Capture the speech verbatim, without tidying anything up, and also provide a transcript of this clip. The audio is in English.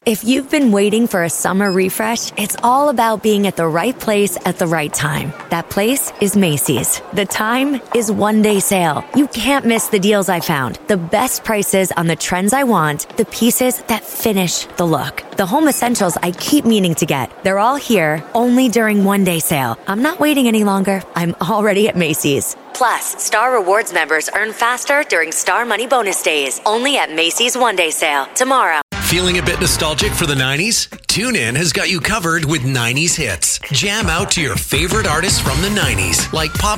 If you've been waiting for a summer refresh, it's all about being at the right place at the right time. That place is Macy's. The time is one day sale. You can't miss the deals I found, the best prices on the trends I want, the pieces that finish the look, the home essentials I keep meaning to get. They're all here only during one day sale. I'm not waiting any longer. I'm already at Macy's. Plus, Star Rewards members earn faster during Star Money Bonus Days, only at Macy's One Day Sale tomorrow. Feeling a bit nostalgic for the nineties? TuneIn has got you covered with nineties hits. Jam out to your favorite artists from the nineties, like Pop